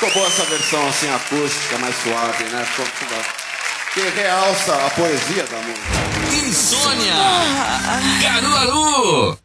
Ficou boa essa versão assim acústica, mais suave, né? Que realça a poesia da música. Insônia! Caruaru!